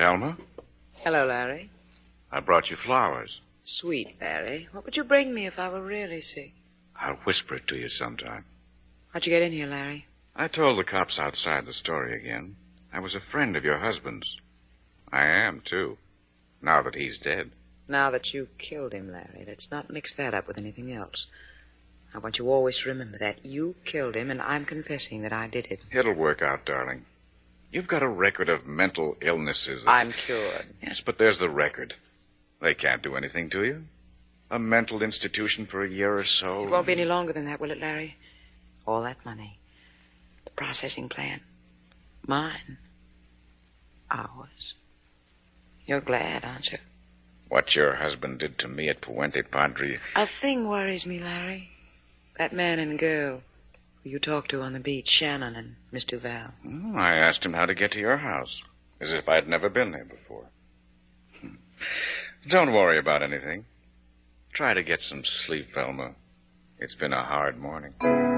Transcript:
Velma? Hello, Larry. I brought you flowers. Sweet, Larry. What would you bring me if I were really sick? I'll whisper it to you sometime. How'd you get in here, Larry? I told the cops outside the story again. I was a friend of your husband's. I am, too, now that he's dead. Now that you killed him, Larry, let's not mix that up with anything else. I want you always to remember that. You killed him, and I'm confessing that I did it. It'll work out, darling. You've got a record of mental illnesses. I'm cured. Yes, but there's the record. They can't do anything to you. A mental institution for a year or so. It won't be any longer than that, will it, Larry? All that money. The processing plant. Mine. Ours. You're glad, aren't you? What your husband did to me at Puente Padre. A thing worries me, Larry. That man and girl who you talked to on the beach, Shannon and Miss Duval. I asked him how to get to your house, as if I'd never been there before. Don't worry about anything. Try to get some sleep, Velma. It's been a hard morning.